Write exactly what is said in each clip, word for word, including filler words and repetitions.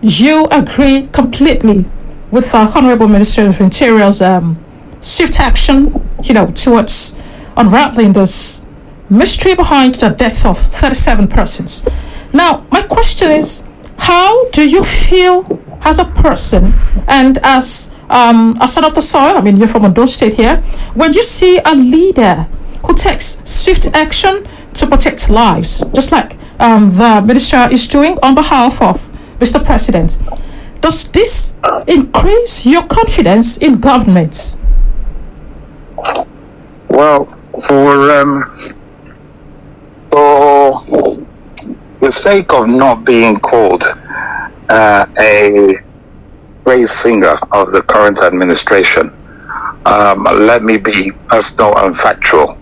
you agree completely with the Honorable Minister of Interior's um, swift action, you know, towards unraveling this mystery behind the death of thirty-seven persons. Now, my question is, how do you feel as a person and as um, a son of the soil? I mean, you're from Ondo State here. When you see a leader who takes swift action to protect lives, just like um, the minister is doing on behalf of Mister President, does this increase your confidence in governments? Well, for um, for the sake of not being called uh, a praise singer of the current administration, um, let me be personal and factual.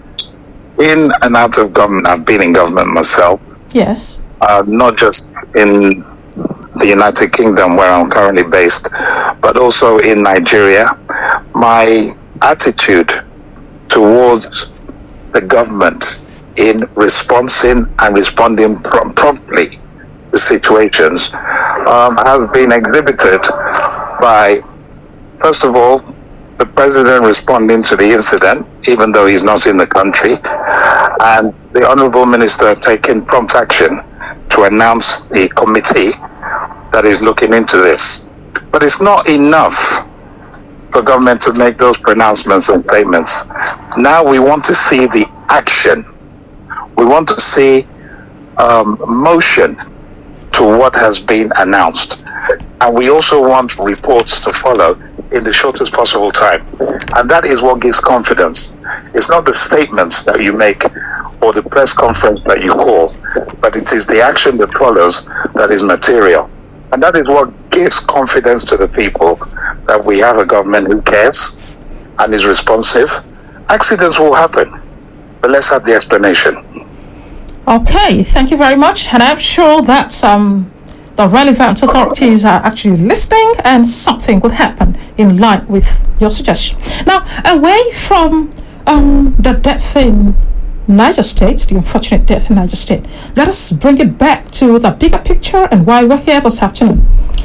In and out of government, I've been in government myself. Yes. Uh, not just in the United Kingdom, where I'm currently based, but also in Nigeria. My attitude towards the government in responding and responding prom- promptly to situations um, has been exhibited by, first of all, the president responding to the incident, even though he's not in the country, and the honorable minister taking prompt action to announce the committee that is looking into this. But it's not enough for government to make those pronouncements and statements. Now we want to see the action. We want to see um, motion to what has been announced. And we also want reports to follow in the shortest possible time. And that is what gives confidence. It's not the statements that you make or the press conference that you call, but it is the action that follows that is material. And that is what gives confidence to the people that we have a government who cares and is responsive. Accidents will happen, but let's have the explanation. Okay, thank you very much. And I'm sure that um, the relevant authorities are actually listening and something will happen in line with your suggestion. Now, away from um, the death in Niger State, the unfortunate death in Niger State, let us bring it back to the bigger picture and why we're here this afternoon.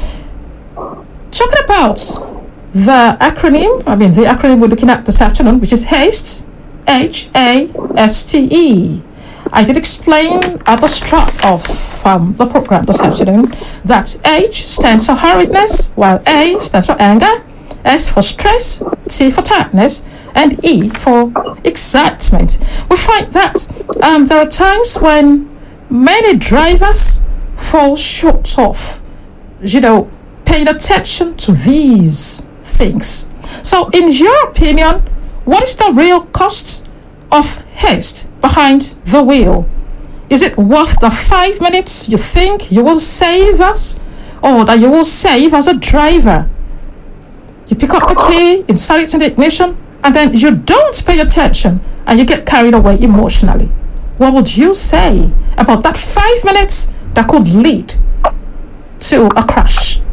Talking about the acronym, I mean the acronym we're looking at this afternoon, which is HASTE, H A S T E. I did explain at the start of um, the program this afternoon that H stands for hurriedness, while A stands for anger, S for stress, T for tiredness, and E for excitement. We find that um, there are times when many drivers fall short of, you know, paying attention to these things. So, in your opinion, what is the real cost of haste behind the wheel? Is it worth the five minutes you think you will save us, or that you will save as a driver? You pick up the key, insert it in the ignition, and then you don't pay attention and you get carried away emotionally. What would you say about that five minutes that could lead to a crash?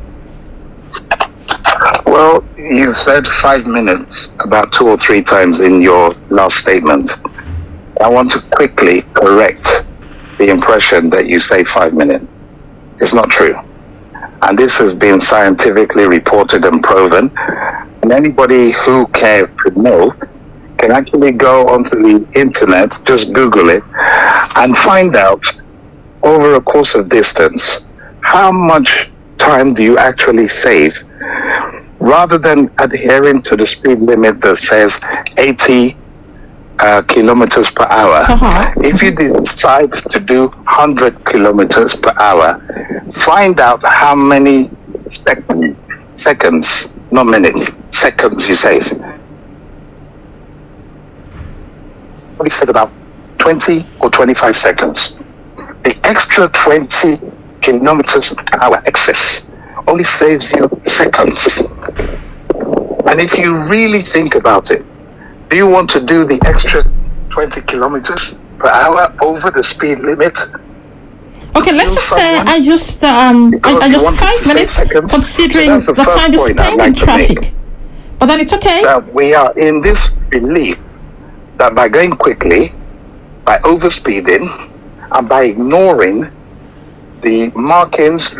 Well, you've said five minutes about two or three times in your last statement. I want to quickly correct the impression that you say five minutes. It's not true. And this has been scientifically reported and proven. And anybody who cares to know can actually go onto the internet, just Google it, and find out over a course of distance how much time do you actually save, rather than adhering to the speed limit that says eighty uh, kilometers per hour. Uh-huh. If you decide to do one hundred kilometers per hour, find out how many sec- seconds, not minutes, seconds you save. We said about twenty or twenty-five seconds. The extra twenty kilometers per hour excess only saves you seconds. And if you really think about it, do you want to do the extra twenty kilometers per hour over the speed limit? Okay, let's just say I used um I, I used five minutes seconds, considering so the, the time you spend like in traffic. But then it's okay. That we are in this belief that by going quickly, by overspeeding, and by ignoring the markings